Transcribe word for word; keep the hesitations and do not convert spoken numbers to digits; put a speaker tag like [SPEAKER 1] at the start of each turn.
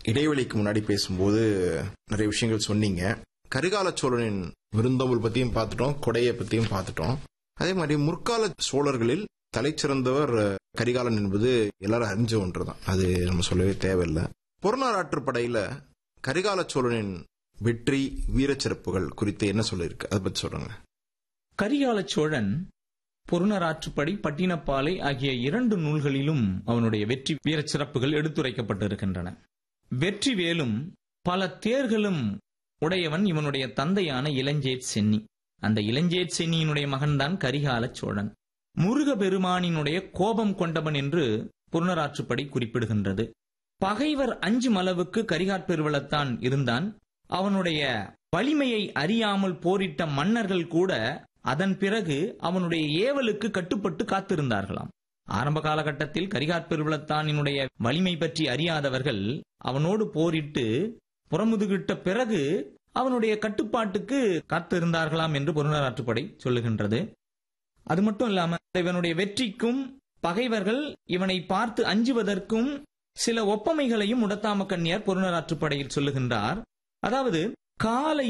[SPEAKER 1] இடைவெளிக்கு முன்னாடி பேசும்போது நிறைய விஷயங்கள் சொன்னீங்க. கரிகால சோழனின் விருந்தோம்பல் பத்தியும் பார்த்துட்டோம், கொடையை பத்தியும் பார்த்துட்டோம். அதே மாதிரி முற்கால சோழர்களில் தலைச்சிறந்தவர் கரிகாலன் என்பது எல்லாரும் அறிஞ்ச ஒன்றுதான், அது நம்ம சொல்லவே தேவையில்லை. புறநாராற்று படையில கரிகால சோழனின் வெற்றி வீரச்சிறப்புகள் குறித்து என்ன சொல்லிருக்கு, அதை பத்தி சொல்றாங்க.
[SPEAKER 2] கரிகால சோழன் புறநாராற்றுப்படை, பட்டினப்பாலை ஆகிய இரண்டு நூல்களிலும் அவனுடைய வெற்றி வீரச்சிறப்புகள் எடுத்துரைக்கப்பட்டிருக்கின்றன. வெற்றி வேலும் பல தேர்களும் உடையவன் இவனுடைய தந்தையான இளஞ்சேட் சென்னி. அந்த இளஞ்சேட் சென்னியினுடைய மகன்தான் கரிகால சோழன். முருக பெருமானினுடைய கோபம் கொண்டவன் என்று புறநாராற்றுப்படை குறிப்பிடுகின்றது. பகைவர் அஞ்சும் அளவுக்கு கரிகாற்பெருவளத்தான் இருந்தான். அவனுடைய வலிமையை அறியாமல் போரிட்ட மன்னர்கள் கூட அதன் பிறகு அவனுடைய ஏவலுக்கு கட்டுப்பட்டு காத்திருந்தார்களாம். ஆரம்ப காலகட்டத்தில் கரிகாற்பெருவளத்தானினுடைய வலிமை பற்றி அறியாதவர்கள் அவனோடு போரிட்டு புறமுதுகிட்ட பிறகு அவனுடைய கட்டுப்பாட்டுக்கு காத்திருந்தார்களாம் என்று புறநாராற்றுப்படை சொல்லுகின்றது. அது மட்டும் இல்லாம இவனுடைய வெற்றிக்கும் பகைவர்கள் இவனை பார்த்து அஞ்சுவதற்கும் சில ஒப்பமைகளையும் உடத்தாம கண்ணியார் புறநாராற்றுப்படையில் சொல்லுகின்றார். அதாவது காலை